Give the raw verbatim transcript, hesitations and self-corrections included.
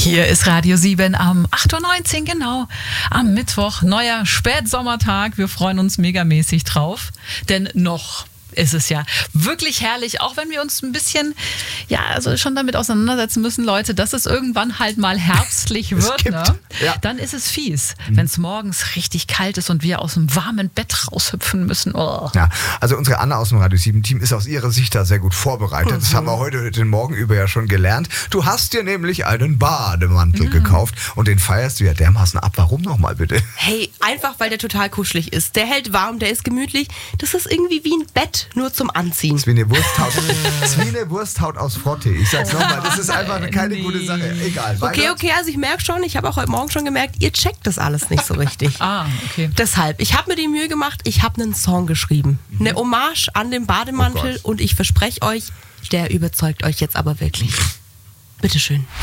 Hier ist Radio sieben am acht Uhr neunzehn, genau, am Mittwoch, neuer Spätsommertag. Wir freuen uns megamäßig drauf, denn noch ist es ja wirklich herrlich, auch wenn wir uns ein bisschen, ja, also schon damit auseinandersetzen müssen, Leute, dass es irgendwann halt mal herbstlich wird, ne? Ja. Dann ist es fies, mhm. wenn es morgens richtig kalt ist und wir aus dem warmen Bett raushüpfen müssen. Oh. Ja, also unsere Anna aus dem Radio sieben Team ist aus ihrer Sicht da sehr gut vorbereitet. Mhm. Das haben wir heute den Morgen über ja schon gelernt. Du hast dir nämlich einen Bademantel mhm. gekauft und den feierst du ja dermaßen ab. Warum nochmal bitte? Hey, einfach weil der total kuschelig ist. Der hält warm, der ist gemütlich. Das ist irgendwie wie ein Bett, nur zum Anziehen. Das ist wie eine Wursthaut, das ist wie eine Wursthaut aus Frottee. Ich sag's nochmal, das ist einfach keine nee. gute Sache. Egal. Okay, weiter. okay, also ich merke schon, ich habe auch heute Morgen schon gemerkt, ihr checkt das alles nicht so richtig. Ah, okay. Deshalb, ich habe mir die Mühe gemacht, ich habe einen Song geschrieben. Mhm. Eine Hommage an den Bademantel Oh und ich verspreche euch, der überzeugt euch jetzt aber wirklich. Bitteschön.